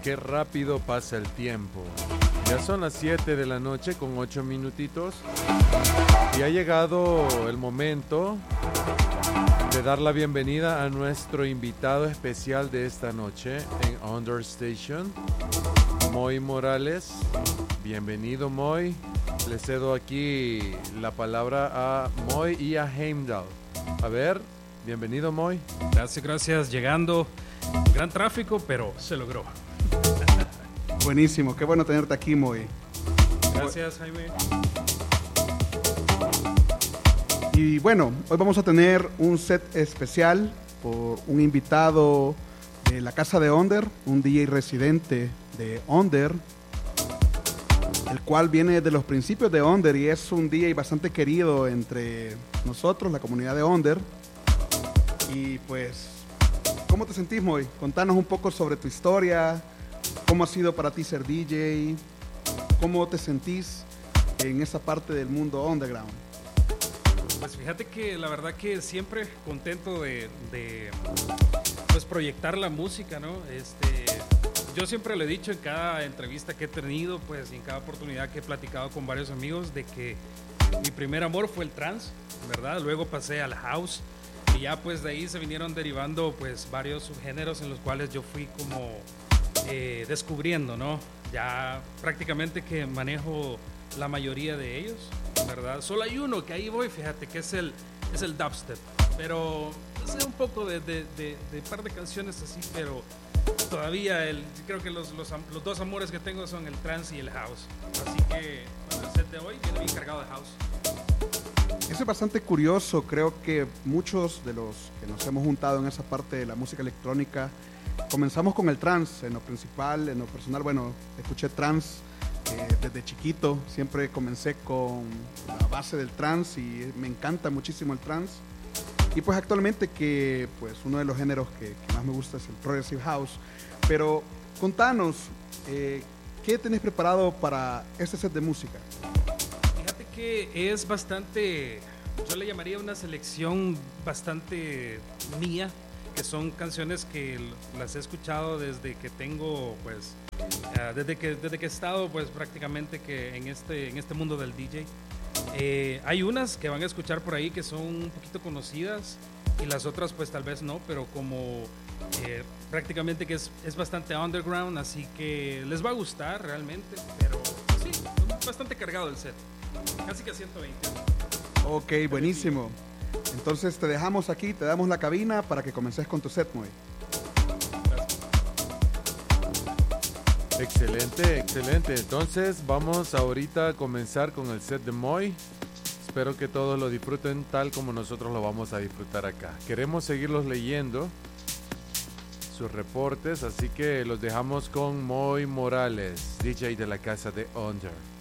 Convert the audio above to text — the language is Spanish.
Qué rápido pasa el tiempo. Ya son las 7 de la noche con 8 minutitos y ha llegado el momento de dar la bienvenida a nuestro invitado especial de esta noche en Understation, Moy Morales. Bienvenido, Moy. Le cedo aquí la palabra a Moy y a Heimdall. A ver, bienvenido, Moy. Gracias. Llegando. Gran tráfico, pero se logró. Buenísimo, qué bueno tenerte aquí, Moy. Gracias, Jaime. Y bueno, hoy vamos a tener un set especial por un invitado de la casa de Onder, un DJ residente de Onder, el cual viene de los principios de Onder y es un DJ bastante querido entre nosotros, la comunidad de Onder. Y pues, ¿cómo te sentís, Moy? Contanos un poco sobre tu historia, cómo ha sido para ti ser DJ, cómo te sentís en esa parte del mundo underground. Pues fíjate que la verdad que siempre contento de pues proyectar la música, ¿no? Yo siempre lo he dicho en cada entrevista que he tenido, pues y en cada oportunidad que he platicado con varios amigos, de que mi primer amor fue el trance, ¿verdad? Luego pasé al house y ya pues de ahí se vinieron derivando pues varios subgéneros en los cuales yo fui como descubriendo, ¿no? Ya prácticamente que manejo la mayoría de ellos, ¿verdad? Solo hay uno que ahí voy, fíjate, que es el dubstep, pero sé un poco de par de canciones así, pero todavía creo que los dos amores que tengo son el trance y el house, así que bueno, el set de hoy viene bien cargado de house. Eso es bastante curioso, creo que muchos de los que nos hemos juntado en esa parte de la música electrónica comenzamos con el trance, en lo personal, bueno, escuché trance desde chiquito, siempre comencé con la base del trance y me encanta muchísimo el trance. Y pues actualmente que pues uno de los géneros que más me gusta es el Progressive House. Pero contanos, ¿qué tenés preparado para este set de música? Fíjate que es bastante, yo le llamaría una selección bastante mía, que son canciones que las he escuchado desde que tengo, pues, desde que he estado, pues, prácticamente que en este mundo del DJ. Hay unas que van a escuchar por ahí que son un poquito conocidas y las otras, pues, tal vez no, pero como prácticamente que es bastante underground, así que les va a gustar realmente, pero sí, bastante cargado el set, casi que 120. Ok, buenísimo. Entonces te dejamos aquí, te damos la cabina para que comences con tu set, Moy. Excelente. Entonces vamos ahorita a comenzar con el set de Moy. Espero que todos lo disfruten tal como nosotros lo vamos a disfrutar acá. Queremos seguirlos leyendo sus reportes, así que los dejamos con Moy Morales, DJ de la casa de Under.